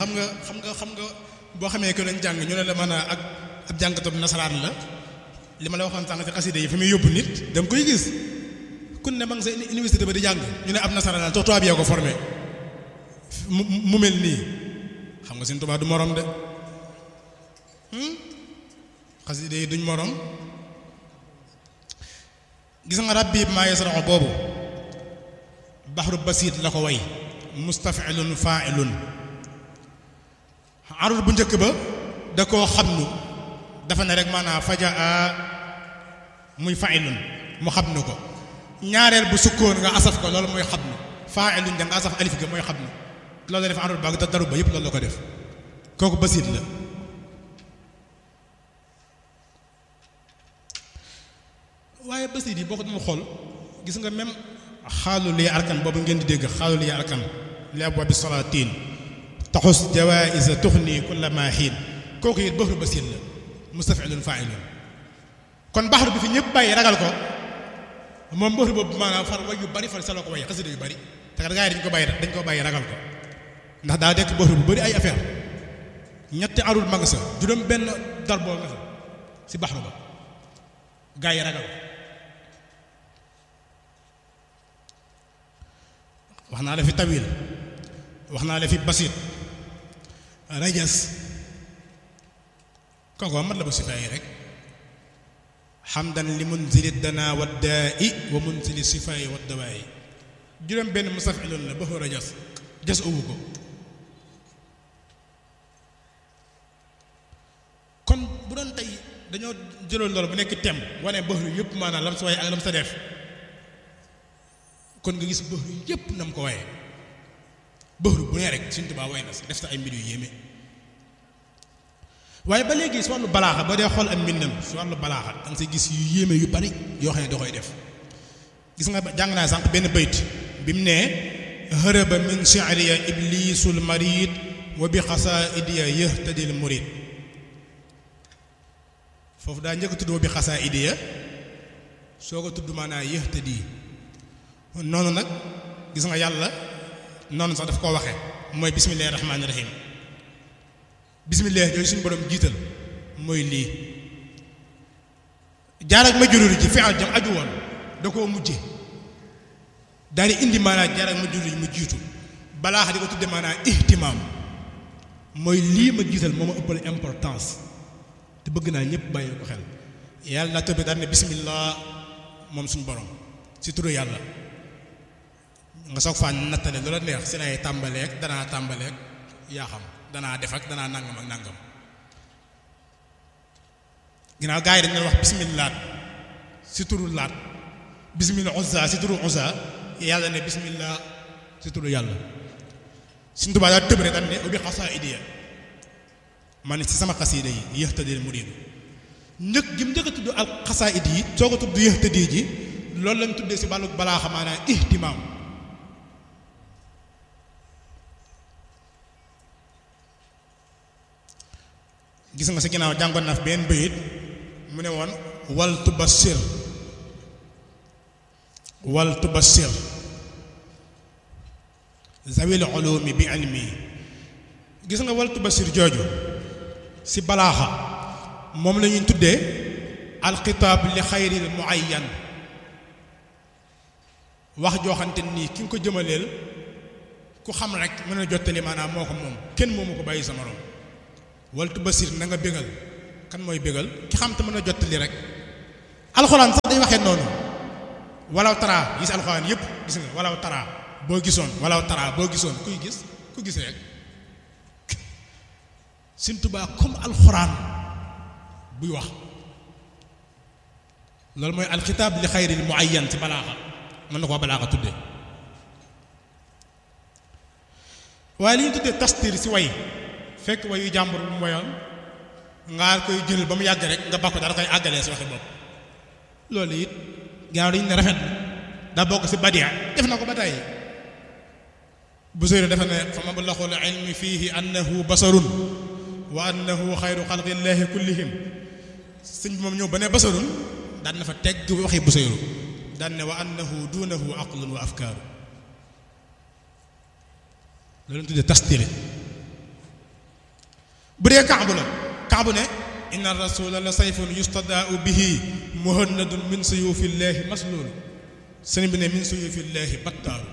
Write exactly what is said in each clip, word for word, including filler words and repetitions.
xam nga xam nga xam nga boo xamee que lañ jàng ñu ne la mën a ak ab jàngatob nasaraan la li ma la waxoon sànq ci xasida yi fi muy yóbbu nit da nga koy gis kun ne ma nga sa université ba di jàng ñu ne ab nasaraan la tubaab yee ko formé mu mu mel nii xam nga Sëñ Tuubaa du morom de xasida yi duñ morom gis nga rabbi maa yasraxu boobu baxru basiit la ko way mustafilun faailun arul bu njëkk ba da koo xam nu dafa ne rek maanaam fajaa muy faailun mu xam nu ko ñaareel bu sukkoon nga asaf ko loolu mooy xam nu faailun da nga asaf alif ga mooy xam nu loolu la def arul ba da daru ba yëpp loolu la ko def kooku basiit la waaye basiit yi boo ko doon xool gis nga même xaalu liy arkan boobu ngeen di dégg xaalu liy arkan li abwaabi salaatiin taxus jawaïsa tuxni kulla ma xiin kooku it baxru basiit la mustafilun faailun kon baxru bi fi ñëpp bàyyi ragal ko moom baxru boobu maanaam far way yu bari far sa la ko way xasida yu bari te kat gaa yi dañ ko bàyyi dañ ko bàyyi ragal ko ndax daa dekk baxru bu bari ay affaire ñetti arul mag sa juróom benn darboo nga sa si baxru ba gaa yi ragal wax naa la fi tawil wax naa la fi basit rajas kooku mat la ba sifaay rek xamdan li munzili dana waddaa'i wa munzili sifaay waddawaa'i juróom benn mustafilun la baxu rajas jas uwu ko kon bu doon tey dañoo jëloon loolu bu nekk tem wane baxru yëpp maanaam lam sa waaye ak lam sa def kon nga gis bëxru yépp na mu ko waaye bëxru bu ne rek Sëñ Tuubaa way na si def sa ay mbir yu yéeme waaye ba léegi si wàllu balaaxa ba dee xool am mbindam si wàllu balaaxa danga say gis yu yéeme yu bari yoo xam ne da koy def gis nga jàng naa sànq benn bayt bi mu nee hërëba min shi'riya iblisul marid wa bi xasaidiya yahtadil murid foofu daa njëkk tudd wa bi xasaidiya soo ko tudd maanaa yahtadi noonu nag gis nga yàlla noonu sax daf koo waxee mooy bismillaahi rahmaani rahiim bismillaah yooyu suñu borom jiital mooy lii jaar ak majruur ji fi'il jam aju woon da koo mujje daal di indi maanaam jaar ak majruur ji mu jiitu balaa xa di ko tudde maanaam ihtimaam mooy lii ma jiital moo ma ëppal importance te bëgg naa ñëpp bàyyi ko xel yàlla na tëbbi daal ne bismillaah moom suñu borom si turu yàlla nga soog faa nattale loola neex si lay tàmbaleek danaa tàmbaleek yaa xam danaa def ak danaa nangam ak nangam ginnaaw gaa yi dañu wax bismillaat si turu laat bismillah uzza si turu uzza yàlla ne bismillah si turu yàlla Sëñ Tuubaa daa tëb rek dañ ne ubbi xasaidiya ma ne si sama xasiida yi yahtadil murid njëkk gi mu njëkk a tudd al xasaid yi soo ko tudd yahtadi ji loolu lañ tuddee si wàllu balaa xamaanaa ihtimaam gis nga si ginnaaw jàngoon naa fi benn bayit mu ne woon wal tubassir wal tubassir zawil ulumi bi ilmi gis nga wal tubassir jooju si balaaxa moom la ñuy tuddee alxitaab li xayril muayyan wax joo xamante nii ki nga ko jëmaleel ku xam rek mën a jottali maanaam moo ko moom kenn moomu ko bàyyi sa morom waltu basir na nga bégal kan mooy bégal ki xam te mën a jottali rek alxuraan sax day waxee noonu walaw taraa gis alxuraan yëpp gis nga walaw taraa boo gisoon walaw taraa boo gisoon kuy gis ku gis rek Sëñ Tuubaa comme alxuraan buy wax loolu mooy alxitaab li xayril muayyan ci balaaxa mën na koo balaaxa tuddee waaye li ñu tuddee tastir si way fekk wayu jàmbur bu mu wayoon nga koy jël ba mu yàgg rek nga bakko dara koy àggalee si waxi bopp loolu it gannaaw dañu ne rafet daa bokk si badia def na ko ba tey bu sëy dafa ne fa mablaxul ilmi fiihi annahu basarun wa annahu xayru xalqillaahi kullihim sëñ bi moom ñëw ba ne basarun daan na fa tegg waxi bu sëyru daan ne wa annahu duunahu aqlun wa afkaaru loolu tuddee tastire bu dee Kaabu la Kaabu ne inna rasula la sayfun yustadaau bihi muhannadun min suyufillahi maslul sëñ bi ne min suyufillahi battaaru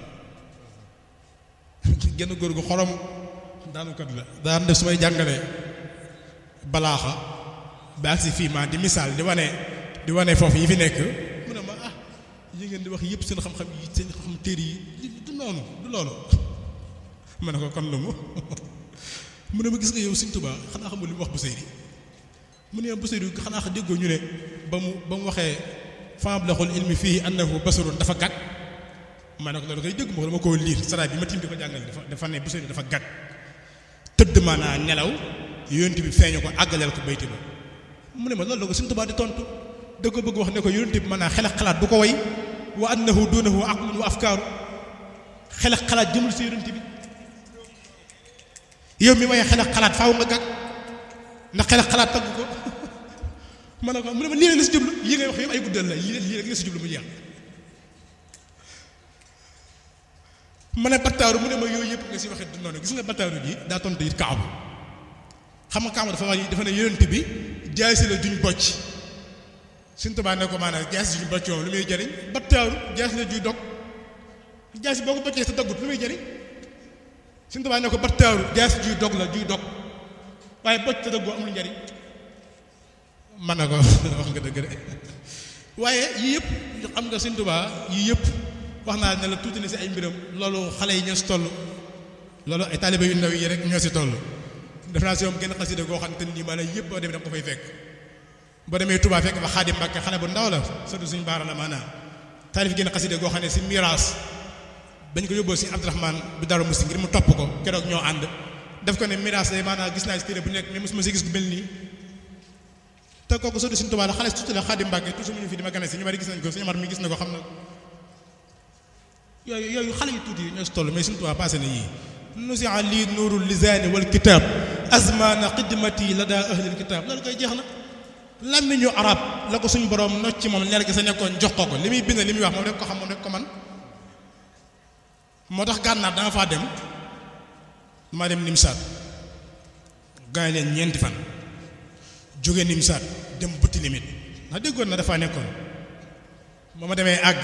genn góor gu xorom daanukat la daan def su may jàngale balaaxa ba agsi fii ma di misaal di wane di wane foofu yi fi nekk mu ne ma ah yi ngeen di wax yëpp seen xam-xam yi seen xam téere yi du noonu du loolu ma ne ko kon lu mu mu ne ma gis nga yow Sëñ Tuubaa xanaa xamul li mu wax Busayri mu ne Busayri xanaa xa déggoo ñu ne ba mu ba mu waxee fablaxul ilmi fii annahu basarun dafa gàgg ma ne ko loolu koy dégg ma ko dama koo liir saraay bi ma tiim di ko jàngale dafa dafa ne Busayri dafa gàgg tëdd maanaa nelaw yonent bi feeñu ko àggaleel ko bayti ba mu ne ma loolu la ko Sëñ Tuubaa di tontu da ko bëgg wax ne ko yonent bi maanaa xel ak xalaat du ko way wa annahu duunahu aqlun wa afkaaru xel ak xalaat jëmul si yonent bi yow mi waaye xel ak xalaat faaw nga gàgg ndax xel ak xalaat tagg ko ma ne ko mu ne ma lii rek la si jublu yi ngay wax yëpp ay guddal la lii lii rek la si jublu mu jeex ma ne battaaru mu ne ma yooyu yëpp nga si waxee du noonu gis nga battaaru ji daa tontu it Kaabu xam nga Kaabu dafa wax dafa ne yonent bi jaasi la duñ bocc Sëñ Tuubaa ne ko maanaam jaasi duñ bocc moom lu muy jëriñ battaaru jaasi la juy dog jaasi boo ko boccee sa doggut lu muy jëriñ Sëñ Tuubaa ne ko battaaru jaasi juy dog la juy dog waaye bocc sa doggoo amul njëriñ man na ko wax nga dëgg de waaye yii yëpp xam nga Sëñ Tuubaa yii yëpp wax naa ne la tuuti na si ay mbiram loolu xale yi ñoo si toll loolu ay taalibe yu ndaw yi rek ñoo si toll def naa si moom genn xasida goo xam te nii maanaam yëpp boo demee da nga ko fay fekk boo demee Touba fekk fa Xaadim Mbàkke xale bu ndaw la surtout suñu baara la maanaam taalif genn xasida goo xam ne si miraas bañ ko yóbboo si Abdourahman bu Daaru Musti ngir mu topp ko keroog ñoo ànd def ko ne miraas de maanaam gis naa si téere bu nekk mais mosuma si gis gu mel nii te kooku surtout suñu Touba la xale si tuuti la Xaadim Mbàkke toujours mu ñu fi di ma gane si ñu bari gis nañ ko suñu mar mi gis na ko xam na yooyu yooyu xale yu tuuti yi ñoo si toll mais Sëñ Tuubaa passé na yii nusia lii nuurul lisaani wal kitaab azmaana xidmati la daa ahlil kitaab loolu koy jeex na làmmiñu arab la ko suñu borom nocc ci moom leer gi sa nekkoon jox ko ko li muy bind li muy wax moom rek ko xam moom rek ko man moo tax gànnaar danga faa dem maa dem Nimsaat gaañ leen ñeenti fan jóge Nimsaat dem bëtti limit ndax déggoon na dafaa nekkoon ba ma demee àgg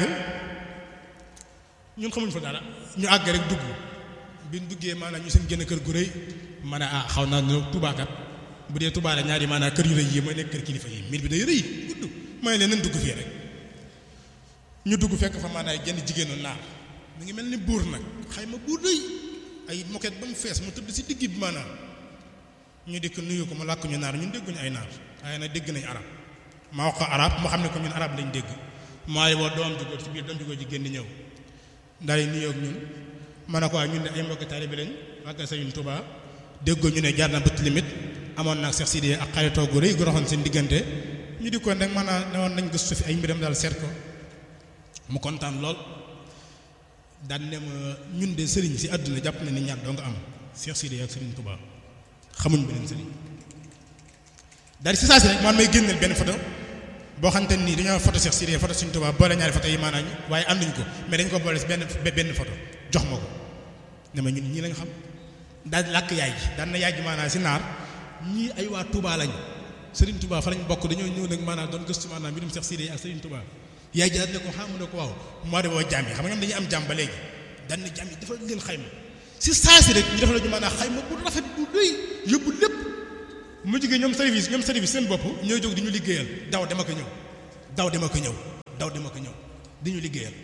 ñun xamuñ fa dara ñu àgg rek dugg bi ñu duggee maanaam ñu seen génn kër gu rëy ma ne ah xaw naa ne tubaakat bu dee tubaa la ñaari maanaam kër yu rëy yi mooy nekk kër kilifa yi miir bi day rëy gudd may leen nañ dugg fii rek ñu dugg fekk fa maanaam genn jigéenu naar mi ngi mel ni buur nag xayma buur rëy ay moket ba mu fees mu tëdd si digg bi maanaam ñu dikk nuyu ko mu làkk ñu naar ñun dégguñu ay naar waaye nag dégg nañ arab ma wax ko arab mu xam ne ko ñun arab lañ dégg maaye woo doom jugóor ci biir doom jugóor ji génn ñëw daal di nuyoo ak ñun ma ne ko ñun de ay mbokki taalibe lañ ak Sëriñ Tuubaa déggoo ñu ne jaar na bët limite amoon naag Seex Sidiya ak xaritoo gu rëy gu roxoon seen diggante ñu di ko nag maanaam ne woon nañ gëstu fi ay mbiram daal seet ko mu kontaan lool daan ne ma ñun de sëriñ si àdduna jàpp na ni ñaar doo nga am Seex Sidiya ak Sëriñ Tuubaa xamuñ beneen sëriñ daal di si saa si rek man may génneel benn photo boo xamante nii dañoo photo Seex Sidiya photo Sëriñ Tuubaa boole ñaari photo yi maanaam waaye ànduñ ko mais dañ ko boole si benn benn photo jox ma ko ne ma ñun ñii lañ xam daal di làkk yaay ji daan na yaay ji maanaam si naar ñii ay waa Touba lañ Sëriñ Tuubaa fa lañ bokk dañoo ñëw nag maanaam doon gëstu maanaam mbirum Seex Sidiya ak Sëriñ Tuubaa yaay ji daal ne ko xam mu ne ko waaw moo de woo jaam yi xam nga ñoom dañuy am jaam ba léegi daan na jaam yi dafa leen xayma si saa si rek ñu defal ñu maanaam xayma bu rafet bu doy yóbbu lépp mu jógee ñoom service ñoom service seen bopp ñooy jóg di ñu liggéeyal daw dama ko ñëw daw dama ko ñëw daw dama ko ñëw di ñu liggéeyal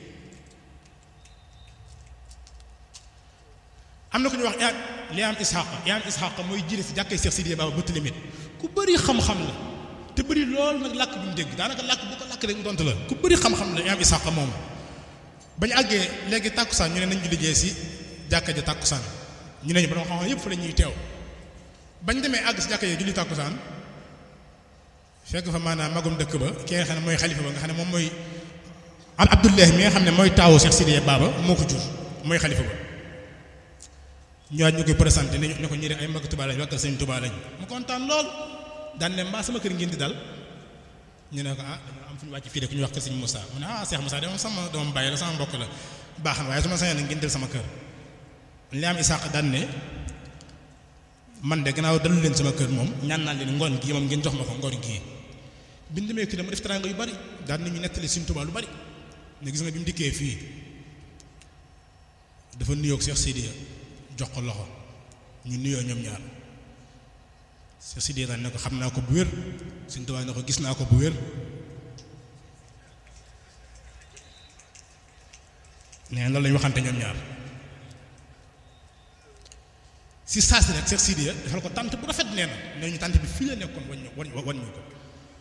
am na ku ñuy wax li am Isxaaqa li am Isxaaqa mooy jiite si jàkkee Seex Sidiya Baba bëtt limit ku bëri xam-xam la te bëri lool nag làkk bu ñu dégg daanaka làkk bu ko làkk rek mu tontu la ku bëri xam-xam la li am Isxaaqa moom ba ñu àggee léegi tàkkusaan ñu ne nañ ñu liggéey si jàkka ja tàkkusaan ñu ne ñu ba doon xam yëpp fa la ñuy teew bañ demee àgg si jàkka ja julli tàkkusaan fekk fa maanaam magum dëkk ba ki nga xam ne mooy xalifa ba nga xam ne moom mooy al Abdullahi mi nga xam ne mooy taawu Seex Sidiya Baba moo ko jur mooy xalifa ba ñëwaat ñu koy présenté ne ñu ko ñi ay mbokk Tuubaa lañ wàkkal Sëriñ Tuubaa lañ mu kontaan lool daan ne mbaa sama kër ngeen di dal ñu ne ko ah dañoo am fu ñu wàcc fii de ku ñu wax kër Sëriñ Moussa mu ne ah Seex Moussa de moom sama doom bàyyi la sama mbokk la baax na waaye su ma sañoon nag ngeen del sama kër li am Isaaqa daan ne man de gannaaw dalu leen sama kër moom ñaan naa leen ngoon gii moom ngeen jox ma ko ngoon gii bi ñu demee kii dama def teraanga yu bari daan nañu nettali Sëriñ Tuubaa lu bari ne gis nga bi mu dikkee fii dafa nuyoog Cheikh Sidiya jox ko loxo ñu nuyoo ñoom ñaar Cheikh Sidiya daan ne ko xam naa ko bu wér Sëriñ Tuubaa ne ko gis naa ko bu wér nee na loolu lañu waxante ñoom ñaar si saa si rek Cheikh Sidiya defal ko tànt bu rafet nee na nee ñu tànt bi fii la nekkoon wañ wañ wañ ñu ko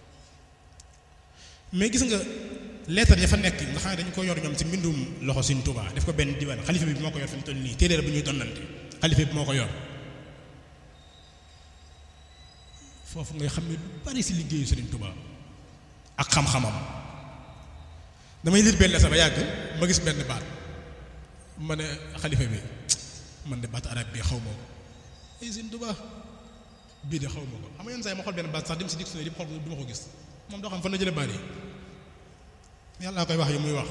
mais gis nga leetar ya fa nekk nga xam ne dañu ko yor ñoom ci mbindum loxo Sëriñ Tuubaa def ko benn diwaan xalifa bi moo ko yor fi mu toll nii téere bu ñuy donnante xalifa bi moo ko yor foofu ngay xam ne lu bari ci liggéeyu Sëriñ Tuubaa ak xam-xamam damay liir benn leetar ba yàgg ma gis benn baat ma ne xalifa bi man de baat arab bi xaw ma ko ay Sëriñ Tuubaa bii de xaw ma ko xam nga yenn saa yi ma xool benn baat sax dem ci dictionnaire yi xool du ma ko gis moom doo xam fan la jële baat yi yàlla koy wax yi muy wax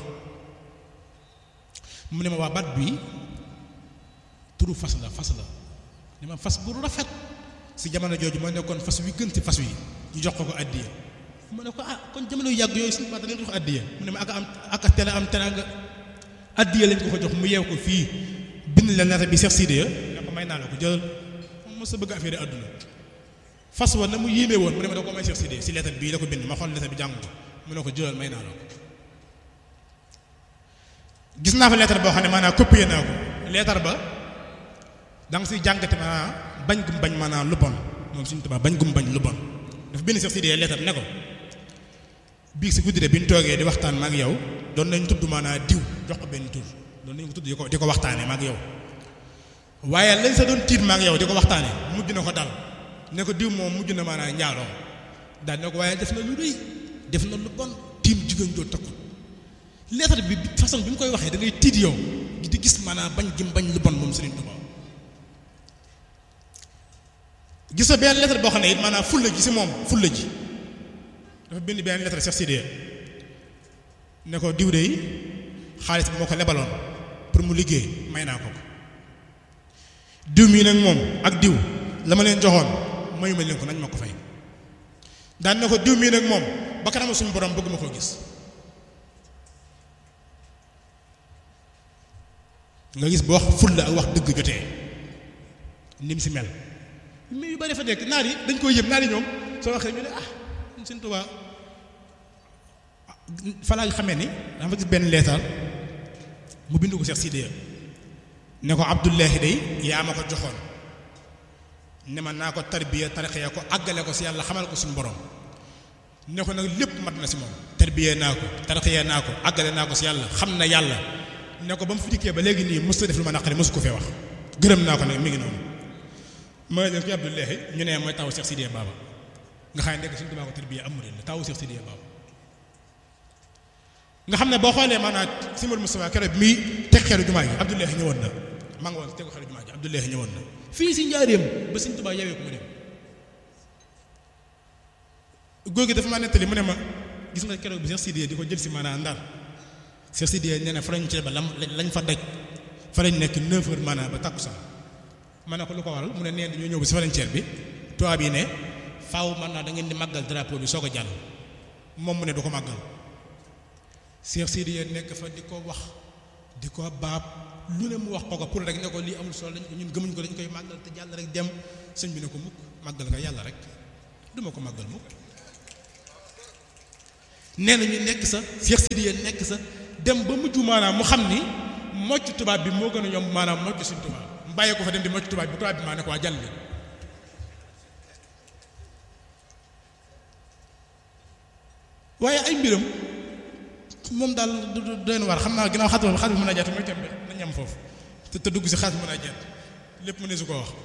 mu ne ma waa baat bi turu fas la fas la ne ma fas bu rafet si jamono jooju moo nekkoon fas wi gën ci fas wi ñu jox ko ko addiya mu ne ko ah kon jamono yu yàgg yooyu suñu baat dañu jox addiya mu ne ma ak am ak teel am teraanga addiya lañ ko ko jox mu yeew ko fii bind la lettre bi Cheikh Sidiya ne ko may naa la ko jëlal moom mos a bëgg affaire àdduna fas wa na mu yéeme woon mu ne ma da ko may Cheikh Sidiya si lettre bii la ko bind ma xool lettre bi jàng ko mu ne ko jëlal may naa la ko gis naa fa lettre boo xam ne maanaam copié naa ko lettre ba da nga siy jàngate maanaam bañ gum bañ maanaam lu bon moom Sëriñ Tuubaa bañ gum bañ lu bon dafa bind Cheikh Sidiya lettre ne ko bii si guddi de bi ñu toogee di waxtaan ma ak yow doon nañ tudd maanaam diw jox ko benn tur doon nañ ko tudd di ko di ko waxtaanee ma ak yow waaye lañ sa doon tiit ma ak yow di ko waxtaanee mujj na ko dal ne ko diw moom mujj na maanaam njaaloo daal ne ko waaye def na lu rëy def na lu bon tiim jigéen joo takku lettre bi façon bi mu koy waxee da ngay tiit yow di gis maanaam bañ gi bañ lu bon moom Sëriñ Tuubaa gis nga benn lettre boo xam ne it maanaam fulla ji si moom fulla ji dafa bind benn lettre Cheikh Sidiya ne ko diw de xaalis bi moo ko lebaloon pour mu liggéey may naa ko ko diw mii nag moom ak diw la ma leen joxoon mayu ma leen ko nañ ma ko fay daan ne ko diw mii nag moom ba kanam suñu borom bëgg ma koo gis nga gis bu wax fulla ak wax dëgg jotee ni mu si mel mais yu bari fa nekk naar yi dañ koy yëm naar yi ñoom soo waxee ñu ne ah Sëriñ Tuubaa fa laa xamee ni dama gis benn leetar mu bind ko Cheikh Sidiya ne ko Abdullahi day yaa ma ko joxoon ne ma naa ko tarbiya tarixiya ko àggale ko si yàlla xamal ko suñu borom ne ko nag lépp mat na si moom tarbiya naa ko tarixiya naa ko àggale naa ko si yàlla xam na yàlla ne ko ba mu fi dikkee ba léegi nii mës ta def lu ma naqari mësu ko fee wax gërëm naa ko nag mi ngi noonu mooy leen ko Abdullahi ñu ne mooy taw Cheikh Sidiya Baba nga xam ne nekk Sëriñ Tuubaa ko tarbiya am murid la taw Cheikh Sidiya Baba nga xam ne boo xoolee maanaam Simon Moustapha keroog bi muy teg xeeru jumaa ji Abdullahi ñëwoon na maa ngi woon tegu xeeru jumaa ji Abdullahi ñëwoon na fii si njaareem ba Sëriñ Tuubaa yewee ko mu dem góor gi dafa ma nettali mu ne ma gis nga keroog bi Cheikh Sidiya di ko jël si maanaam Ndar Cheikh Sidiya nee na frontière ba lañ fa daj fa lañ nekk neuf heures maanaam ba takkusaan ma ne ko lu ko waral mu ne nee dañoo ñëw ba si frontière bi tubaab yi ne faaw man naa da ngeen di màggal drapeau bi soog a jàll moom mu ne du ko màggal Cheikh Sidiya nekk fa di ko wax di ko baab lu ne mu wax ko ko pour rek ne ko lii amul solo dañ ko ñun gëmuñ ko dañ koy màggal te jàll rek dem sëñ bi ne ko mukk màggal nga yàlla rek duma ko màggal mukk nee na ñu nekk sa Cheikh Sidiya nekk sa dem ba mujj maanaam mu xam ni mocc tubaab bi moo gën a yomb maanaam mocc suñ tubaab mu bàyyee ko fa dem di mocc tubaab bi tubaab bi maa ne ko waa jàll bi waaye ay mbiram moom daal doy na war xam naa ginnaaw xatul xatul mën a jaat mooy tembe nañ am foofu te te dugg si xatul mën a jaat lépp mu ne su ko wax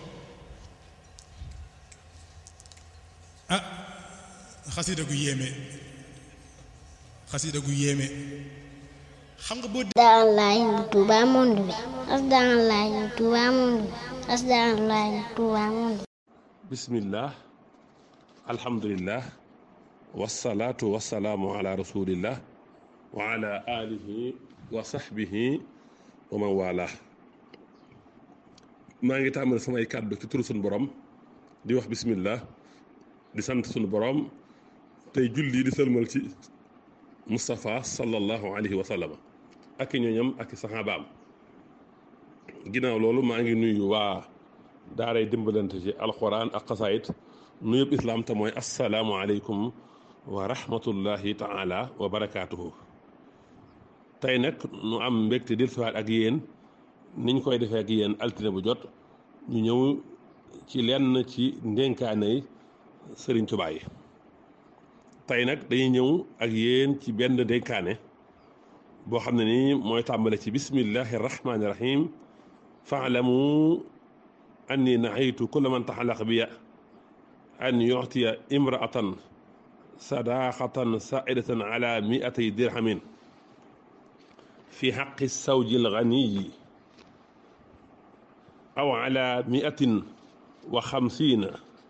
ah xasida gu yéeme xasida gu yéeme xam nga boo asdaanlaay Touba monde bi asdaanlaay Touba monde bi asdaanlaay Touba monde bi bismillah alhamdulillah wasalaatu wasalaamu ala rasulillah wa ala alihi wa sahbihi wa man wala maa ngi tàmbali samay kàddu ci turu suñu borom di wax bismillah di sant sunu borom tey julli di sëlmal ci Moustapha sallallahu alayhi wa sallam ak i ñooñam ak i saxaabaam. ginnaaw loolu maa ngi nuyu waa daaray dimbalante ci alxuraan ak xasaayit nuyub islaam te mooy assalaamu aleykum wa rahmatullahi taala wa barakaatuhu. tey nag nu am mbégte dil siwaat ak yéen niñ koy defee ak yéen altine bu jot ñu ñëw ci lenn ci ndénkaanay Sëriñ Tuubaa yi. tey nag dañuy ñëw ak yéen ci benn ndénkaane boo xam ne nii mooy tàmbale ci bismillahi rahmaani rahim faalamu anni nahaytu kulla man taxalaq biya an yuctiya imraatan sadaqatan saidatan ala miatay dirhamin fi xaqi sawji alganiyi aw ala miatin wa xamsiina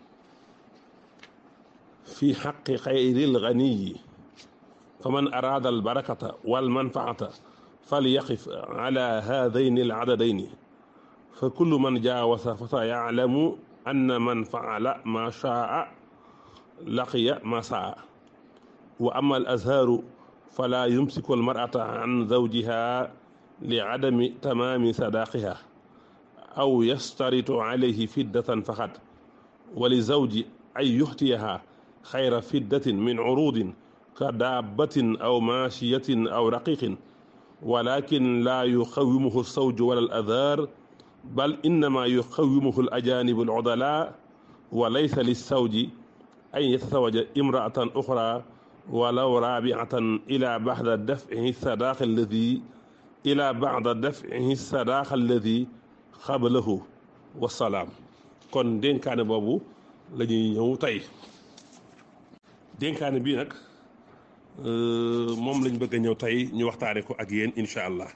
fi xaqi xayri alganiyi faman araada albarakata walmanfaata falyaqif ala haadayni aladadayni fa kullu man jaawasa fa sa yaclamu anna man faala ma shaa laqiya ma saa wa ama al azhaaru fala yumsiku almar'ata an zawjiha li adami tamaami sadaaqiha aw yastaritu alayhi fiddatan faqat wa li zawji ay yuxtiyaha xayra fiddatin min curuudin ka daabbatin aw maashiyatin aw raqiqin walakin laa yuqawimuhu alsawju wala al azhaar bal innama yuqawimuhu al ajaanibu al udalaa wa laysa lissawji an yatazawaja imraatan uxraa walaw raabiatan ila baxda dafcihi sadaaqa alladi ila baxda dafcihi sadaaqa alladi qablahu wasalaam. kon dénkaane boobu la ñuy ñëw tey. dénkaane bii nag moom lañ bëgg a ñëw tey ñu waxtaane ko ak yéen incha allah.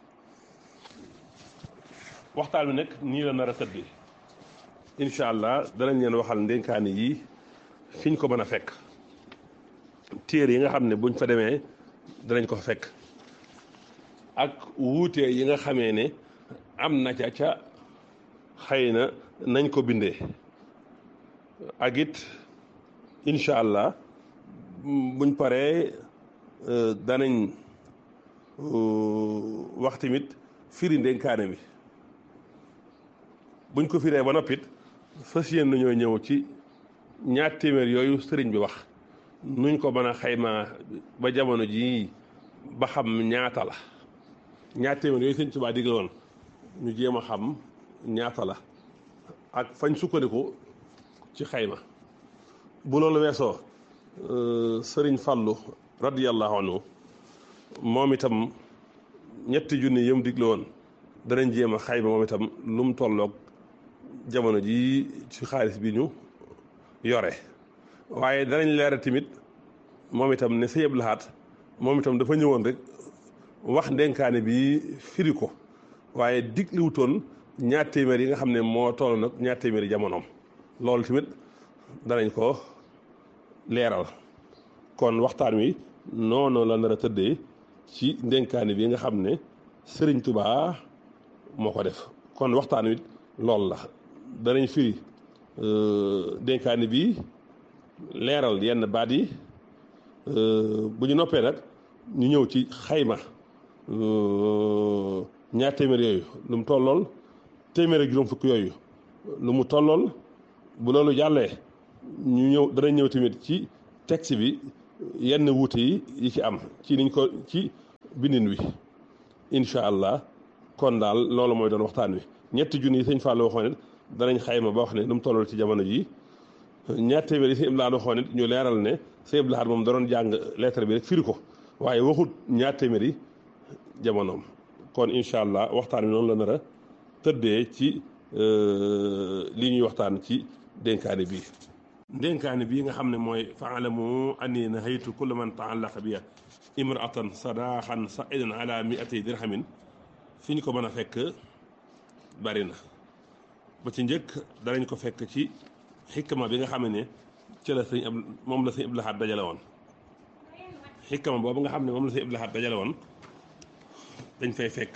waxtaan bi nag nii la nar a tëddee incha allah danañ leen waxal ndénkaane yi fiñ ko mën a fekk téere yi nga xam ne buñ fa demee danañ ko fekk ak wuute yi nga xamee ne am na ca ca xëy na nañ ko bindee ak it incha allah buñ paree danañ wax tamit firi ndénkaane bi buñ ko firee ba noppit fas yéen nañoo ñëw ci ñaar téeméer yooyu sëriñ bi wax nuñ ko mën a xaymaa ba jamono jii ba xam ñaata la ñaar téeméer yooyu sëriñ Tuubaa digle woon ñu jéem a xam ñaata la ak fañ sukkandiku ci xayma. bu loolu weesoo sëriñ Fallu radiyallahu anhu moom itam ñetti junni yëm digle woon danañ jéem a xayma moom itam lu mu tolloog jamono ji ci xaalis bi ñu yore waaye danañ leeral tamit moom itam ne Sëñ Abdul Ahad moom itam dafa ñëwoon rek wax ndénkaane bi firi ko waaye digliwutoon ñaar téeméer yi nga xam ne moo toll nag ñaar téeméeri jamonoom loolu tamit danañ ko leeral. kon waxtaan wi noonu la nar a tëddee ci ndénkaane bi nga xam ne Sëriñ Tubaa moo ko def. kon waxtaan wi loolu la danañ firi dénkaane bi leeral yenn baat yi bu ñu noppee nag ñu ñëw ci xayma ñaar téeméer yooyu lu mu tollool téeméer ak juróom fukk yooyu lu mu tollool bu loolu jàllee ñu ñëw danañ ñëw tamit ci texte bi yenn wuute yi yi ci am ci niñ ko ci bindin wi incha allah. kon daal loolu mooy doon waxtaan wi ñetti junni yi sëñ Fall waxoon it danañ xayma ba wax ne nu mu tollool ci jamono ji ñaar téeméer yi sëñ Abdou Lahad waxoon it ñu leeral ne sëñ Abdou Lahad moom da doon jàng lettre bi rek firi ko waaye waxut ñaar téeméer yi jamonoom. kon incha allah waxtaan wi noonu la nar a tëddee ci li ñuy waxtaan ci dénkaane bii. dénkaane bii nga xam ne mooy faalamu anni nahaytu kulla man taallaqa biya imraatan sadaqan saidan ala miatay dirhamin fi ñu ko mën a fekk bari na ba ci njëkk danañ ko fekk ci xikma bi nga xam ne ci la sëñ ab moom la sëñ Abdou Lahad dajale woon xikma boobu nga xam ne moom la sëñ Abdou Lahad dajale woon dañ fay fekk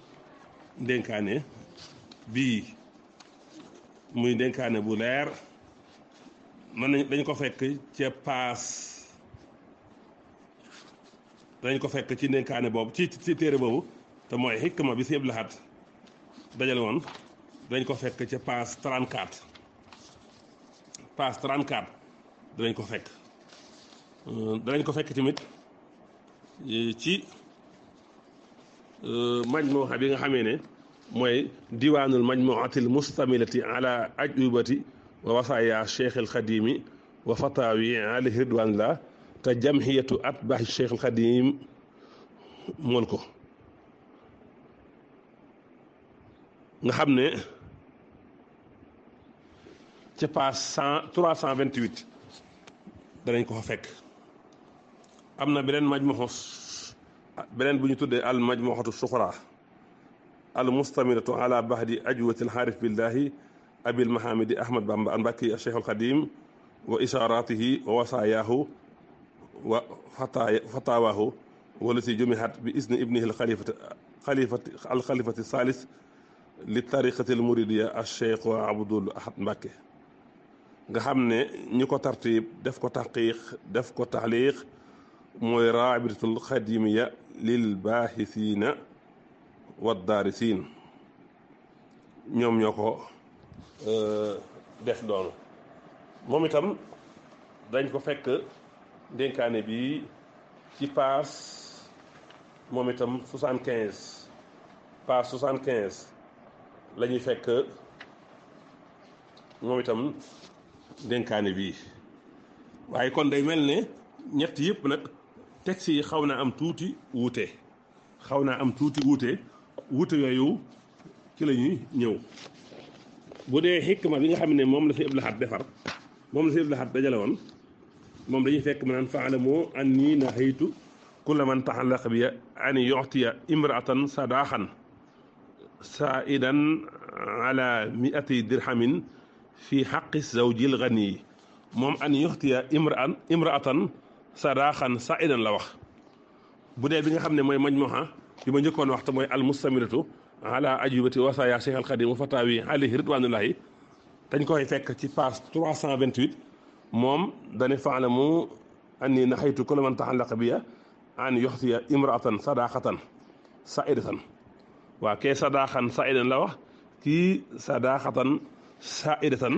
ndénkaane bii muy ndénkaane bu leer mën nañ dañ ko fekk ca paas dañ ko fekk ci ndénkaane boobu ci ci téere boobu te mooy xikma bi si Abdul Ahad dajale woon dañ ko fekk ca paas trente-quatre paas trente-quatre danañ ko fekk danañ ko fekk tamit ci majmuha bi nga xamee ne mooy diwaanul majmuatil mustamilati ala ajubati wa wasaaya cheikh al xadimi wa fatawi alayhi ridwanillah te jamhiyatu atbaahi cheikh al xadim mool ko nga xam ne ca page cent trois cent vingt huit danañ ko fa fekk am na beneen majmuha beneen bu ñu tuddee al majmuhatu suxra al mustamilatu ala bahdi ajwati al xaarif billahi abil mahamidi ahmad bamba al mbakki al cheikh al xadim wa isharatihi wa wasayaahu wa fatawaahu walati jumihat bi isni ibnihi al xalifati xalifati al xalifati salis li tariqati al muridiya al cheikh wa abdul ahad mbàkke nga xam ne ñi ko tartib def ko taxqiq def ko taxliq mooy raabitatul xadimiya lil baaxisiina wa daarisiin ñoom ñoo ko def doonu moom itam dañ ko fekk dénkaane bi ci paas moom itam soixante-quinze paas soixante-quinze la ñuy fekk moom itam dénkaane bii waaye kon day mel ne ñett yëpp nag texte yi xaw naa am tuuti wuute xaw naa am tuuti wuute wuute yooyu ci la ñuy ñëw bu dee xikma bi nga xam ne moom la si Abdul Ahad defar moom la si Abdul Ahad dajale woon moom dañuy fekk ma naan faalamu anni nahaytu kulla man taxallaqa bi an yu'tiya imra'atan sadaqan saa'idan ala mi'ati dirhamin fi haqqi zawjil ghani moom an yu'tiya imra'an imra'atan sadaqan saa'idan la wax bu dee bi nga xam ne mooy majmuha bi ma njëkkoon wax te mooy al mustamilatu ala ajubati wasaaya cheikh al xadim wa fatawi alayhi ridwanullahi dañ koy fekk ci page trois cent vingt-huit moom dane faalamu anni nahaytu kulla man taxallaqa biya an yuxtiya imraatan sadaqatan saidatan waa kee sadaqan saidan la wax kii sadaqatan saidatan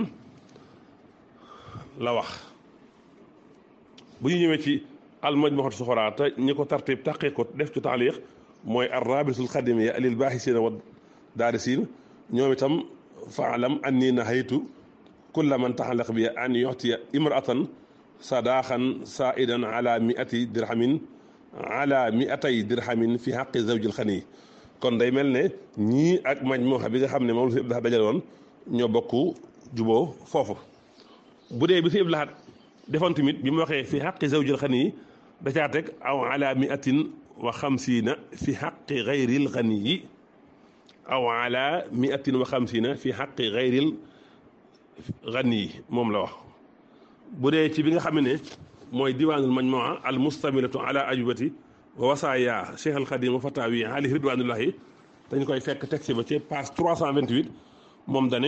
la wax bu ñu ñëwee ci al majmuhatu suxra te ñi ko tartib taqiq ko def ci taaliq mooy ar rabitul xadimiya lil baaxisiina wa daarisiin ñoom itam faalam anni nahaytu kulla man taxallaq bi an yuxtiya imraatan sadaqan saidan ala miati dirhamin ala miatay dirhamin fi xaqi zawjil xani kon day mel ne ñii ak majmuha bi nga xam ne moom la si Abdul Ahad dajale woon ñoo bokk juboo foofu bu dee bi si Abdul Ahad defoon tamit bi mu waxee fi xaqi zawjil xani da caa teg aw ala miatin wa xamsiina fi xaqi gayril xani yi aw ala miatin wa xamsiina fi xaqi gayril xani yi moom la wax bu dee ci bi nga xam ne mooy diwaanul majmuha al mustamilatu ala ajubati wa wasaaya cheikh al xadim wa fatawi alayhi ridwanullahi dañ koy fekk texte ba ci page trois cent vingt-huit moom dane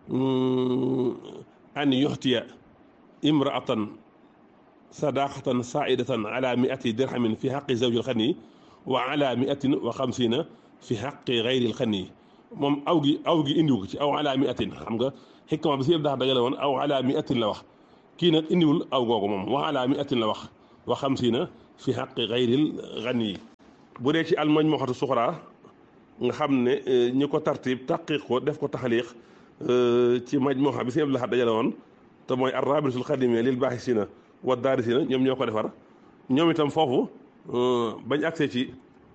an yuxtiya imraatan sadaqatan saidatan ala miati dirhamin fi xaqi zawjil xani wa ala miatin wa xamsina fi xaqi gayril xani moom aw gi aw gi indiwu ko ci aw ala miatin xam nga xikma bi si yëpp dax dajale woon aw ala miatin la wax kii nag indiwul aw googu moom wa ala miatin la wax wa xamsina fi xaqi gayril xani bu dee ci al majmuhatu suxra nga xam ne ñi ko tartib taqiq ko def ko taxaliq ci majmuha bi si yëpp dax dajale woon te mooy ar rabitul xadimiya lil baaxisina wa daarisina ñoom ñoo ko defar ñoom itam foofu bañ accès ci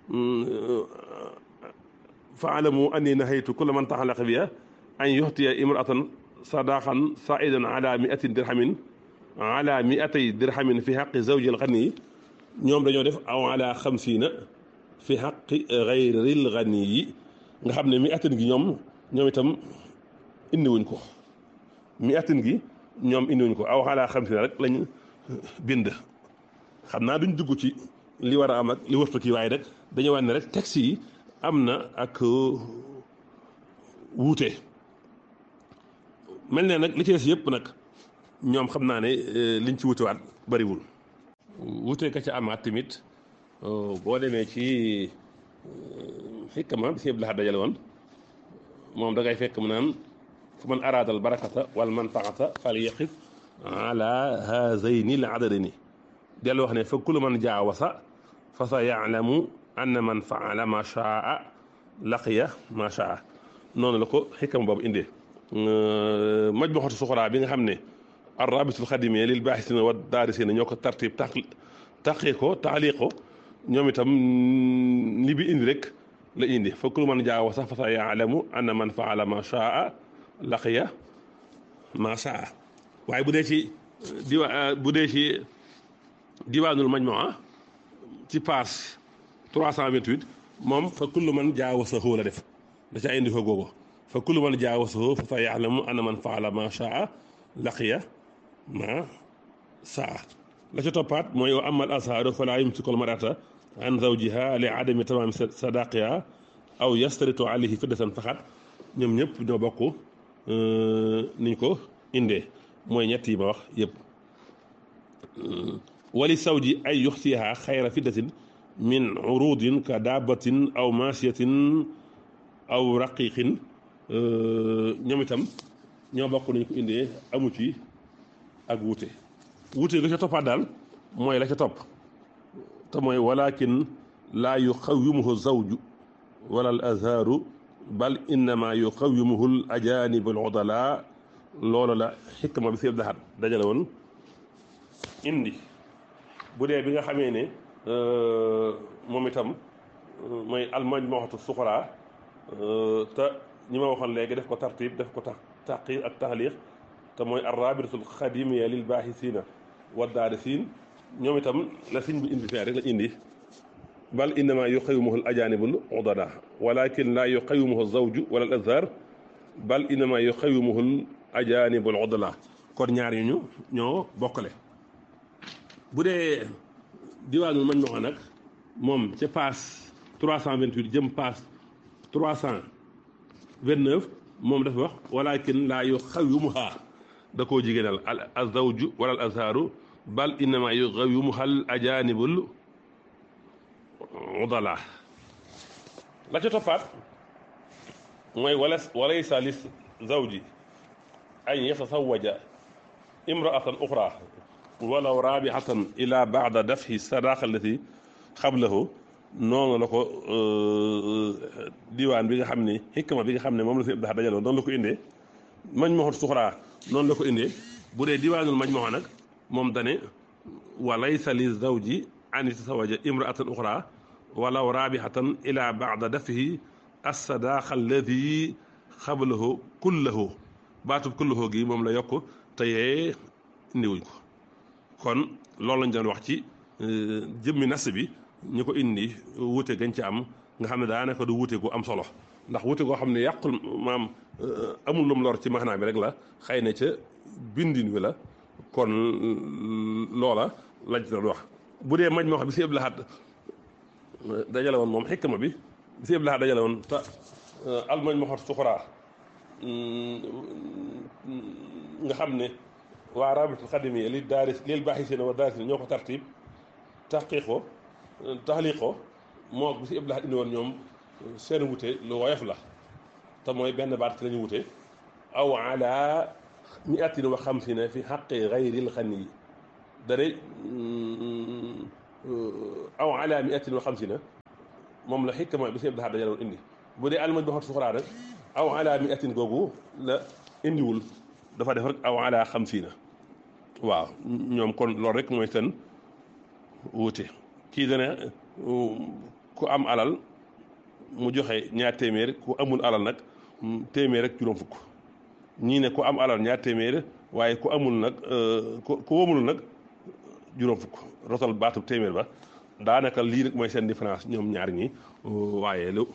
faalamu anni nahaytu kulla man taxallaqa biya an yuxtiya imraatan sadaqan saidan ala miatin dirhamin ala miatay dirhamin fi xaqi zawjil xani ñoom dañoo def aw ala xamsiina fi xaqi gayril xani yi nga xam ne miatin gi ñoom ñoom itam indiwuñ ko miatin gi ñoom indiwuñ ko aw ala xamsiina rek lañ bind xam naa duñ dugg ci li war a am ak li wërtu kii waaye rek dañu wane ne rek texte yi am na ak wuute mel ne nag li ci des yëpp nag ñoom xam naa ne liñ ci wutewaat bariwul wute ka ca amaat tamit boo demee ci xikma bi si Abdul Ahad dajale woon moom da ngay fekk mu naan fu man araadal barakata wal manfaata fal yaqif ala haazayni l adadayni dellu wax ne fa kullu man jaawasa fa sa yaalamu anna man faala ma shaa laqiya ma shaa noonu la ko xikam boobu indee majmuhatu suxraa bi nga xam ne arrabitul xadimiya lil baaxisina wa daarisina ñoo ko tartib tax taqi ko taaliq ko ñoom itam li bi indi rek la indi fa kullu man jaawasa fa sa yaalamu anna man faala ma shaa laqiya ma shaa waaye bu dee ci diwa bu dee ci diwaanul majmuha ci page trois cent vingt-huit moom fa kullu man jaawasahu la def da ca indi ko googu fa kullu man jaawasahu fa sa yaalamu anna man faala ma shaa laqiya ma saa la ca toppaat mooy wa amal asaaru fala yumsikul marata an zawjiha li adami tamaami sadaqiha aw yastaritu alayhi fiddatan faxat ñoom ñëpp ñoo bokk niñ ko indee mooy ñett yi ma wax yëpp wali sawji ay yuxtiha xayra fiddatin min urudin ka daabatin aw maasiyatin aw raqiqin ñoom itam ñoo bokk nañ ko indee amu ci ak wuute wuute la ca toppaat daal mooy la ca topp te mooy walakin laa yuqawimuhu zawju wala al azharu bal innama yuqawimuhu al ajanib al udala loolu la xikma bi si Abdul Ahad dajale woon indi bu dee bi nga xamee ne moom itam mooy al majmuhatu suxraa te ñi ma waxoon léegi def ko tartib def ko tax taqiir ak taxliq te mooy arrabitul xadimiya lil baaxisina wa daarisiin ñoom itam la siñ bi indi fee rek la indi bal innama yuqawimuhu al ajanibul udada walakin la yuqawimuhu zawju wala al azhar bal innama yuqawimuhu al ajanibul udala kon ñaar yu ñu ñoo bokkale bu dee diwaanul majmuha nag moom ca page trois cent vingt-huit jëm page trois cent vingt-neuf moom dafa wax walakin laa yuqawimuha da koo jigéenal al azawju wala al azharu bal innama yuqawimuha al ajanibul udala la ca toppaat mooy wala walaysa li zawji an yatasawaja imraatan uxra walaw raabihatan ila baada dafhi sadaqa allati xablahu noonu la ko diwaan bi nga xam ne xikma bi nga xam ne moom la si Abdul Ahad dajaloon noonu la ko indee majmuhatu suxraa noonu la ko indee bu dee diwaanul majmuha nag moom dane wa laysa li zawji an yatasawaja imraatan uxra walaw raabihatan ila baada dafhi assadaqa allati xablahu kullahu baatub kullahu gi moom la yokk te yee indiwuñ ko kon loolu lañ doon wax ci jëmmi nas bi ñu ko indi wuute gañ ci am nga xam ne daanaka du wuute gu am solo ndax wuute goo xam ne yàqul maam amul lum lor ci maanaa bi rek la xëy na ca bindin wi la kon loola lañ ci doon wax bu dee maj moo xam bi si Abdul Ahad dajale woon moom xikma bi bi si Abdul Ahad dajale woon te al majmuhatu suxraa nga xam ne waa rabitul xadimiya li daaris lil baaxisina wa daarisina ñoo ko tartib taxqiq ko taxliq ko moo bi si Abdul Ahad indi woon ñoom seen wute lu woyof la te mooy benn baat ci la ñu wute aw ala miatin wa xamsina fi xaqi gayril xani dare aw ala miatin wa xamsina moom la xikma bi si Abdul Ahad dajale woon indi bu dee al majmuhatu suxraa rek aw ala miatin googu la indiwul dafa def rek aw ala xamsina waaw ñoom kon loolu rek mooy seen wuute kii dana ku am alal mu joxe ñaar téeméer ku amul alal nag téeméer rek juróom fukk ñii ne ku am alal ñaar téeméer waaye ku amul nag ku ku wamul nag juróom fukk rotal baatu téeméer ba daanaka lii rek mooy seen différence ñoom ñaar ñi waaye lu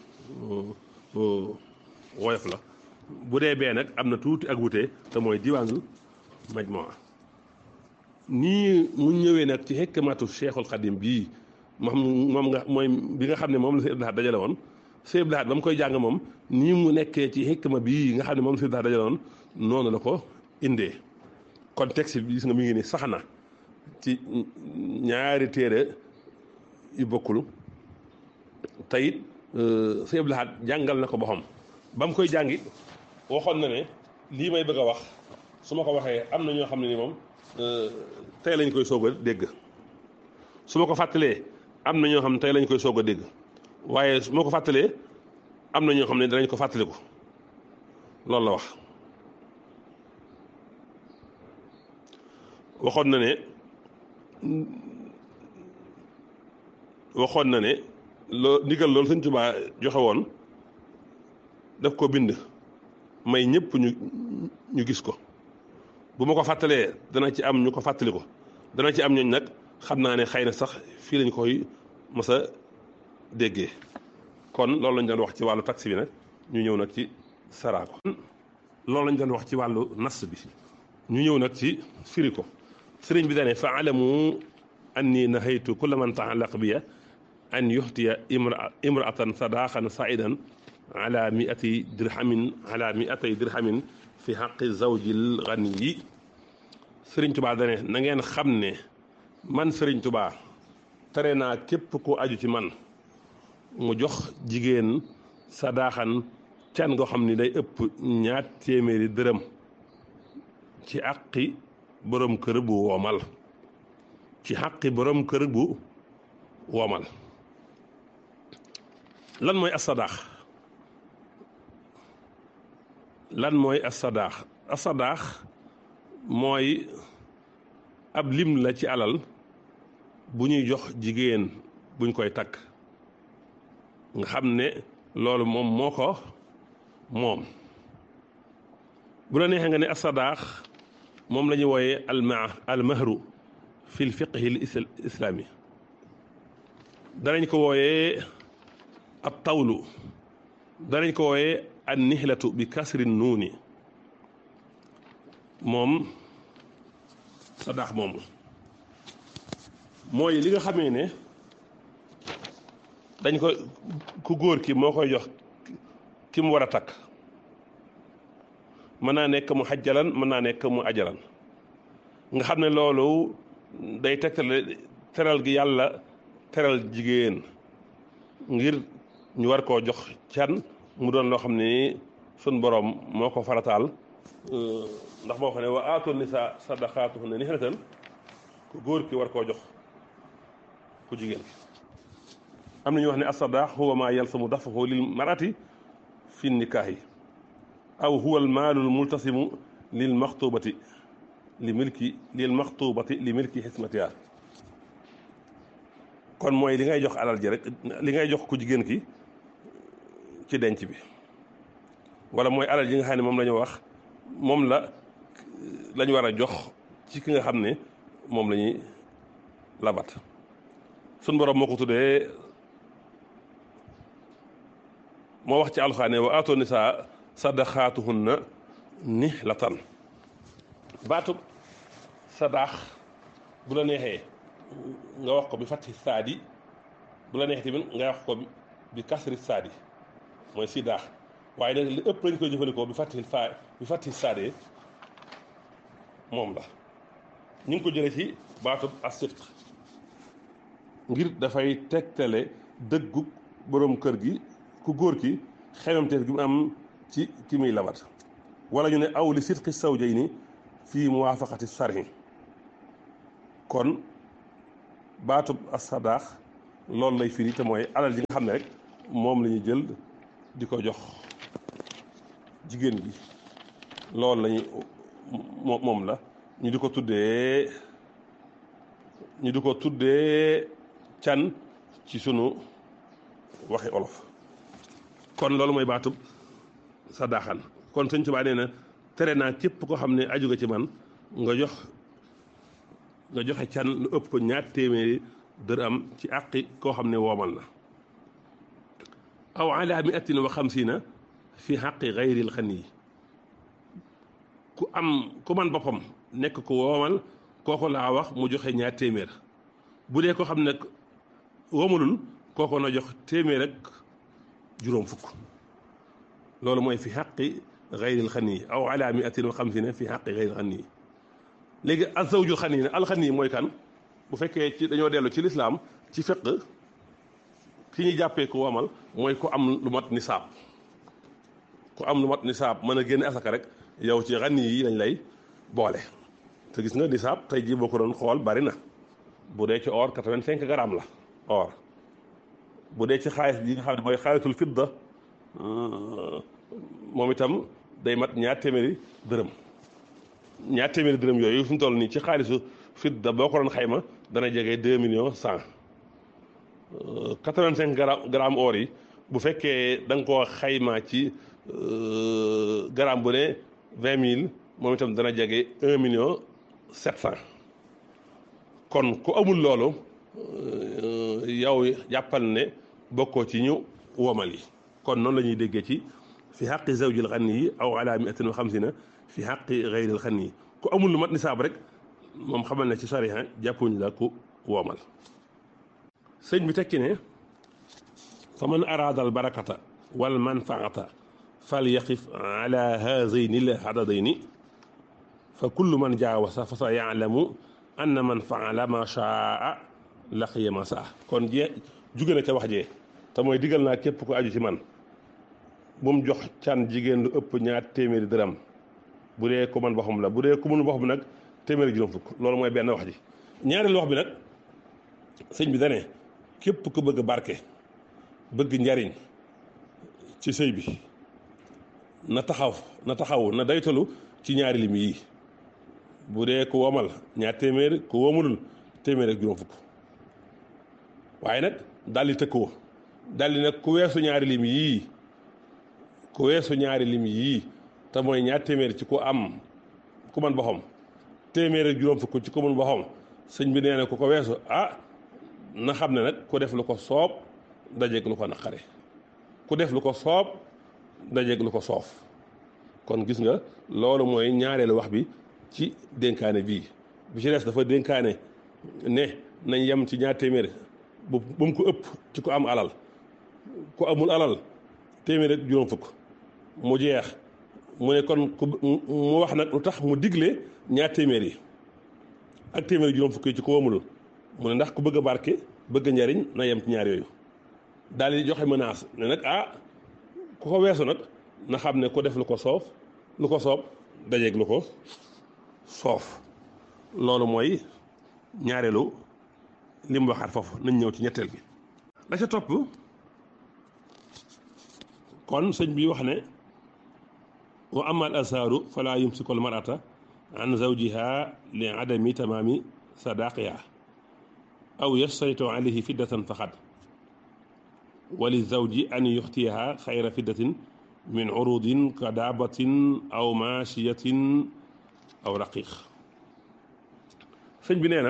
woyof la bu dee bee nag am na tuuti ak wute te mooy diwaanul majmuha nii mu ñëwee nag ci xikmatu Cheikhul Xadim bii moom moom nga mooy bi nga xam ne moom la si Abdul Ahad dajale woon si Abdul Ahad ba mu koy jàng moom nii mu nekkee ci xikma bii nga xam ne moom la si Abdul Ahad dajale woon noonu la ko indee kon texte bi gis nga mi ngi ni sax na ci ñaari téere yu bokkul te it sëñ Abdou Lahad jàngal na ko boppam ba mu koy jàngi waxoon na ne lii may bëgg a wax su ma ko waxee am na ñoo xam ne ni moom tey lañ koy soog a dégg su ma ko fàttalee am na ñoo xam ne tey lañ koy soog a dégg waaye su ma ko fàttalee am na ñoo xam ne danañ ko fàttaliku loolu la wax waxoon na ne waxoon na ne loo ndigal loolu Sëñ Tuubaa joxe woon daf ko bind may ñëpp ñu ñu gis ko bu ma ko fàttalee dana ci am ñu ko fàttali ko dana ci am ñooñ nag xam naa ne xëy na sax fii lañ koy mës a déggee kon loolu lañ doon wax ci wàllu taxi bi nag ñu ñëw nag ci saraa ko loolu lañ doon wax ci wàllu nas bi ñu ñëw nag ci firi ko sëriñ bi dane fa alamu anni nahaytu kulla man taallaq biya an yuxtiya imra imraatan sadaqan saidan ala miati dirhamin ala miatay dirhamin fi xaqi zawjil ganiyi sëriñ tubaa dane na ngeen xam ne man sëriñ tubaa tere naa képp ku aju ci man mu jox jigéen sadaaxan can goo xam ni day ëpp ñaar téeméeri dërëm ci àqi borom kër bu woomal ci àqi borom kër bu woomal lan mooy asadaax lan mooy asadaax asadaax mooy ab lim la ci alal bu ñuy jox jigéen buñ koy takk nga xam ne loolu moom moo ko moom bu la neexee nga ne asadaax moom la ñuy wooyee alma almahru fi l fiqhi l islaami danañ ko wooyee ab tawlu danañ ko wooyee an nihlatu bi kasri nuuni moom sadaax moomu mooy li nga xamee ne dañ ko ku góor ki moo koy jox ki mu war a takk mën naa nekk mu xajjalan mën naa nekk mu ajalan nga xam ne loolu day tegtale teral gi yàlla teral jigéen ngir ñu war koo jox can mu doon loo xam ne sun borom moo ko farataal ndax moo xam ne wa aatu nisaa sadaqaatuhunna nihlatan ku góor ki war koo jox ku jigéen ki am na ñu wax ne as-sadaax huwa maa yalzamu dafahu lil marati fi nikaahi aw huwa al maalu al multasimu lil maxtuubati li milki lil maxtuubati li milki xismatiha kon mooy li ngay jox alal ji rek li ngay jox ku jigéen ki ci denc bi wala mooy alal ji nga xam ne moom la ñu wax moom la la ñu war a jox ci ki nga xam ne moom la ñuy labat suñ borom moo ko tuddee moo wax ci alxaane wa aatoo nisaa sadaqaatuhunna nihlatan baatu sadaax bu la neexee nga wax ko bi fatti saadi bu la neexee tamit nga wax ko bi kasri saadi mooy si daax waaye nag li ëpp lañ koy jëfandikoo bi fatti faa bi fatti saadee moom la ñu ngi ko jëlee ci baatu as-sidq ngir dafay tegtale dëggu borom kër gi ku góor ki xemamteef gi mu am ci ki muy labat wala ñu ne aw li sidqi zawjayni fii muwaafaqati sarhi kon baatub as-sadaax loolu lay firi te mooy alal ji nga xam ne rek moom la ñuy jël di ko jox jigéen gi loolu lañuy moom la ñu di ko tuddee ñu di ko tuddee can ci sunu waxi olof kon loolu mooy baatub sadaaxan kon Sëñ Tuubaa nee na tere naa képp koo xam ne aju nga ci man nga jox nga joxe can lu ëpp ñaar téeméeri dërëm ci àqi koo xam ne woomal na aw ala miatin wa xamsiina fi xaqi gayril xani ku am ku man boppam nekk ku woomal kooku laa wax mu joxe ñaar téeméer bu dee ko xam ne woomalul kooku na jox téeméer ak juróom fukk loolu mooy fi xaqi gayril xani aw ala miatin wa xamsiina fi xaqi gayril xani léegi azawjul xani ne alxani mooy kan bu fekkee ci dañoo dellu ci lislaam ci fiq ki ñu jàppee ku womal mooy ku am lu mat nisaab ku am lu mat nisaab mën a génne asaka rek yow ci xani yi lañ lay boole te gis nga nisaab tey jii boo ko doon xool bari na bu dee ci or quatre-vingt-cinq grammes la or bu dee ci xaalis bi nga xam ne mooy xaalisul fidda moom itam day mat ñaar téeméeri dërëm ñaar téeméeri dërëm yooyu fi mu toll nii ci xaalisu fidda boo ko doon xayma dana jege deux millions cent quatre-vingt-cinq grammes or yi bu fekkee da nga koo xayma ci gramme bu ne vingt mille moom itam dana jege un million sept cent kon ku amul loolu yow jàppal ne bokkoo ci ñu womal yi kon noonu la ñuy déggee ci fi xaqi zawjil xanni yi aw ala miatin wa xamsina fi xaqi gayril xanni yi ku amul lu mat nisaab rek moom xamal ne ci sariya jàppuñ la ku womal sëñ bi tekki ne fa man araada al barakata wal manfaata fal yaqif ala haazayni l adadayni fa kullu man jaawasa fa sa yaalamu anna man faala ma shaa laqiya ma saa kon jee jóge na ca wax jee te mooy digal naa képp ku aju ci man bu mu jox can jigéen lu ëpp ñaar téeméeri dërëm bu dee ku man boppam la bu dee ku mënu boppam nag téeméeri juróom fukk loolu mooy benn wax ji ñaareelu wax bi nag sëñ bi dane képp ku bëgg barke bëgg njariñ ci sëy bi na taxaw na taxaw na daytalu ci ñaari lim yi bu dee ku womal ñaar téeméer ku womulul téeméer ak juróom fukk waaye nag daldi tëkkoo daldi nag ku weesu ñaari lim yii ku weesu ñaari lim yii te mooy ñaar téeméer ci ku am ku man boppam téeméer ak juróom fukk ci ku man boppam sëñ bi nee na ku ko weesu ah na xam ne nag ku def lu ko soob dajeeg lu ko naqare ku def lu ko soob dajeeg lu ko soof kon gis nga loolu mooy ñaareelu wax bi ci dénkaane bii bi ci des dafa dénkaane ne nañ yem ci ñaar téeméer bu bu mu ko ëpp ci ku am alal ku amul alal téeméer ak juróom fukk mu jeex mu ne kon ku mu wax nag lu tax mu digle ñaar téeméer yi ak téeméer ak juróom fukk yi ci ku amul mu ne ndax ku bëgg a barke bëgg njariñ na yem ci ñaar yooyu daal di joxe menace ne nag ah ku ko weesu nag na xam ne ku def lu ko soof lu ko soob dajeeg lu ko soof loolu mooy ñaareelu li mu waxaat foofu nañ ñëw ci ñetteel bi la ca topp kon sëñ bi wax ne wa ama al asaaru fala yumsiku al marata an zawjiha li adami tamaami sadaqiha aw yastaritu alayhi fiddatan faqat wa li zawji an yuxtiyaha xayra fiddatin min urudin ka daabatin aw maashiyatin aw raqiq sëñ bi nee na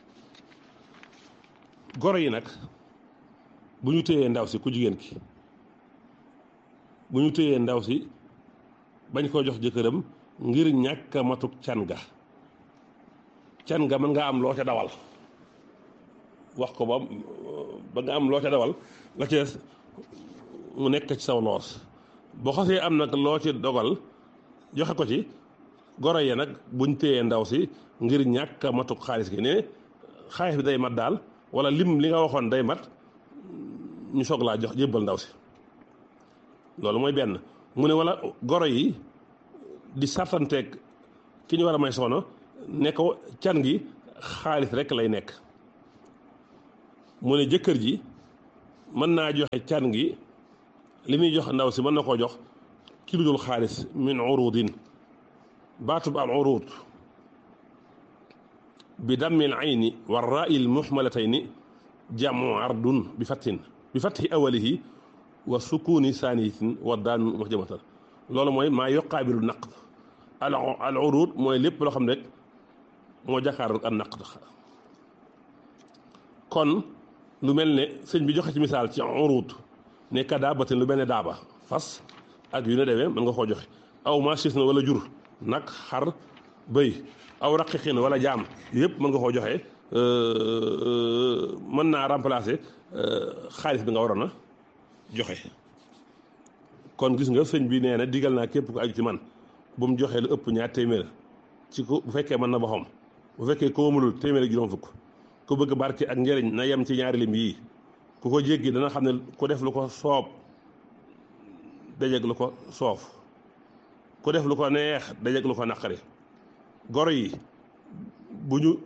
goro yi nag bu ñu téyee ndaw si ku jigéen ki bu ñu téyee ndaw si bañ koo jox jëkkëram ngir ñàkk a matuk can ga can ga mën nga am loo ca dawal wax ko ba ba nga am loo ca dawal la ci des mu nekk ci saw loos boo xasee am nag loo ci dogal joxe ko ci goro yi nag buñ téyee ndaw si ngir ñàkk a matuk xaalis gi ne xaalis bi day mat daal wala lim li nga waxoon day mat ñu soog laa jox jébbal ndaw si loolu mooy benn mu ne wala goro yi di sartanteeg ki ñu war a may soxna ne ko can gi xaalis rek lay nekk mu ne jëkkër ji mën naa joxe can gi li muy jox ndaw si mën na koo jox ci lu dul xaalis min urudin baatub al urud bi dammil ayni wa raa'il muhmalatayni jamu ardun bi fathin bi fathi awalihi wa sukuni saaniyatin wa daan muhjamatan loolu mooy maa yuqaabilu naqd al al urud mooy lépp loo xam ne rek moo jàkkaarloog ak naqd kon lu mel ne sëñ bi joxe ci misaal ci urud ne ka daabatin lu mel ne daaba fas ak yu ne demee mën nga koo joxe aw maachis na wala jur nag xar bëy aw raqiqin wala jaam yëpp mën nga koo joxe mën naa remplacer xaalis bi nga waroon a joxe kon gis nga sëñ bi nee na digal naa képp ku aju ci man bu mu joxee lu ëpp ñaar téeméer ci ku bu fekkee mën na boppam bu fekkee ko mënul téeméer ak juróom fukk ku bëgg barke ak njëriñ na yem ci ñaari lim yii ku ko jéggi dana xam ne ku def lu ko soob dajeg lu ko soof ku def lu ko neex dajeg lu ko naqari goro yi bu ñu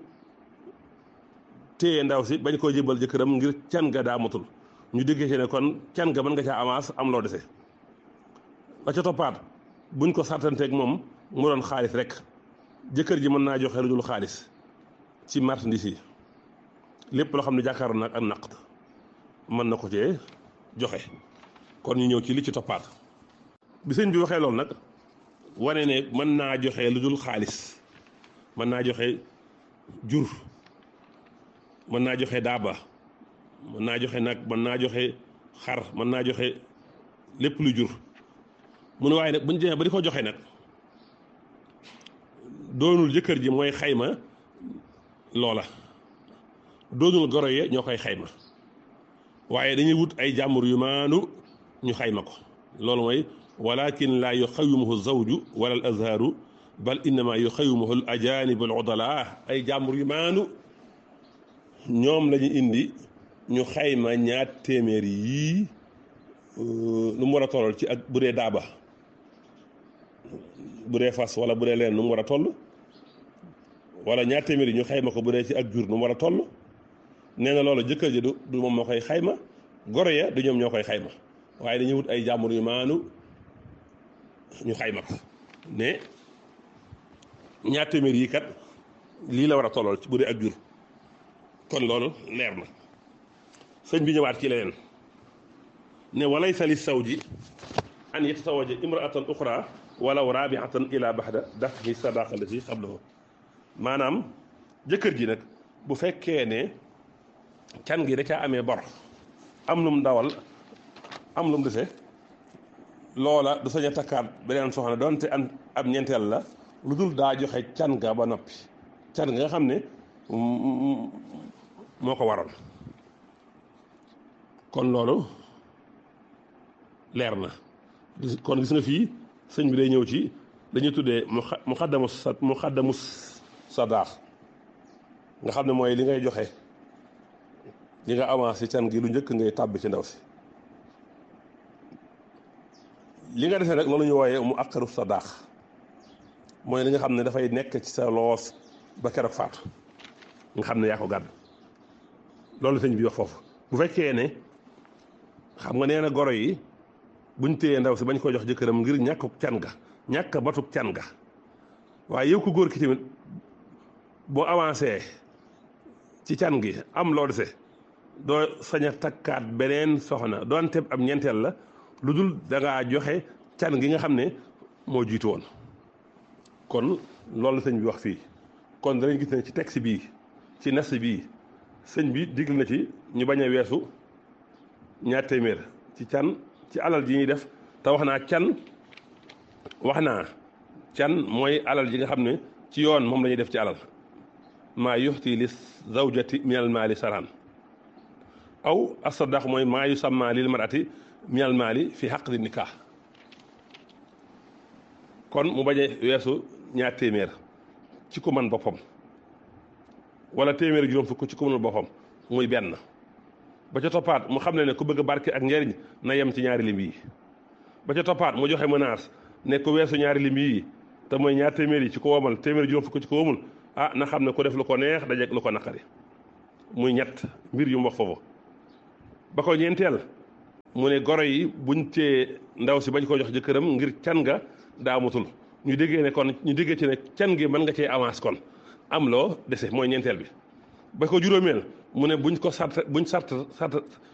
téye ndaw si bañ koo jébal jëkkëram ngir can ga daa matul ñu diggee ci ne kon can ga mën nga caa avance am loo dese ba ca toppaat buñ ko sartanteeg moom mu doon xaalis rek jëkkër ji mën naa joxe lu dul xaalis ci marchandise yi lépp loo xam ne jàkkaarloo nag ak naqd mën na ko cee joxe kon ñu ñëw ci li ci toppaat bi sëñ bi waxee loolu nag wane ne mën naa joxe lu dul xaalis mën naa joxe jur mën naa joxe daaba mën naa joxe nag mën naa joxe xar mën naa joxe lépp lu jur mu ne waaye nag buñ demee ba di ko joxe nag doonul jëkkër ji mooy xayma loola doonul goro ye ñoo koy xayma waaye dañuy wut ay jàmbur yu maanu ñu xayma ko loolu mooy walakin laa yuxawimuhu zawju wala al azharu bal innama yuxawimuhu al ajanib al udala ay jàmbur yu maanu ñoom la ñu indi ñu xayma ñaar téeméer yii lu mu war a tollal ci ak bu dee daaba bu dee fas wala bu dee leen nu mu war a toll wala ñaar téeméer yi ñu xayma ko bu dee ci ak jur nu mu war a toll nee na loolu jëkkër ji du du moom moo koy xayma goro ya du ñoom ñoo koy xayma waaye dañuy wut ay jàmbur yu maanu ñu xayma ko ne ñaar téeméer yi kat lii la war a tollal ci bu dee ak jur kon loolu leer na sëñ bi ñëwaat ci leneen ne walaysa li sawji an yatasawaja imraatan uxra walaw rabiatan ila baxda daf'i sadaqa allati qablahu maanaam jëkkër ji nag bu fekkee ne can gi da caa amee bor am lum dawal am lum dese loola du sañ a takkaat beneen soxna doonte am ab ñeenteel la lu dul daa joxe can ga ba noppi can nga nga xam ne moo ko waral kon loolu leer na kon gis nga fii sëñ bi day ñëw ci dañuy tuddee mu xaddamu sa mu xaddamu sadaax nga xam ne mooy li ngay joxe li nga avancé can gi lu njëkk ngay tàbbi ci ndaw si li nga defee rek loolu ñu wooyee mu aqaru sadaax mooy li nga xam ne dafay nekk ci sa loos ba keroog faatu nga xam ne yaa ko gàdd loolu sëñ bi wax foofu bu fekkee ne xam nga nee na goro yi buñ téyee ndaw si bañ ko jox jëkkëram ngir ñàkkuk can ga ñàkk batuk can ga waaye yow ko góor ki tamit boo avancé ci can gi am loo dese doo sañ a takkaat beneen soxna doon teb am ñeenteel la lu dul dangaa joxe can gi nga xam ne moo jiitu woon kon loolu sëñ bi wax fii kon danañ gis ne ci texte bii ci nas bii sëñ bi digal na ci ñu bañ a weesu ñaar téeméer ci can ci alal ji ñuy def te wax naa can wax naa can mooy alal ji nga xam ne ci yoon moom la ñuy def ci alal maa yuxti li zawjati minal maali saraan aw asadaq mooy maa yusamma lil marati minal maali fi xaqdi nikah kon mu bañ a weesu ñaar téeméer ci ku man boppam wala téeméer juróom fukk ci ku mënul boppam muy benn ba ca toppaat mu xam ne ne ku bëgg barke ak njariñ na yem ci ñaari lim yi ba ca toppaat mu joxe menace ne ku weesu ñaari lim yi te mooy ñaar téeméer yi ci ko womal téeméer juróom fukk ci ko womul ah na xam ne ku def lu ko neex dajeeg lu ko naqari muy ñett mbir yu mu wax foofu ba ko ñeenteel mu ne goro yi buñ cee ndaw si bañ ko jox jëkkëram ngir can nga daa mutul ñu déggee ne kon ñu déggee ci ne can gi mën nga cee avance kon am loo dese mooy ñeenteel bi ba ko juróomeel mu ne buñ ko sart buñ sart sart